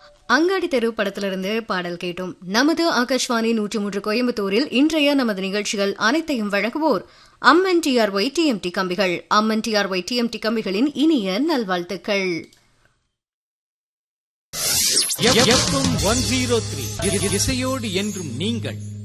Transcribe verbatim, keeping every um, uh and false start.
அங்காடி தெரு படத்திலிருந்து பாடல் கேட்டோம். நமது ஆகாஷ்வாணி நூற்றி மூன்று கோயம்புத்தூரில் இன்றைய நமது நிகழ்ச்சிகள் அனைத்தையும் வழங்குவோர் அம்மன் டிஆர்ஒய் டிஎம்டி கம்பிகள். அம்மன் டிஆர்ஒய் டிஎம்டி கம்பிகளின் இனிய நல்வாழ்த்துக்கள். இசையோடு என்றும் நீங்கள்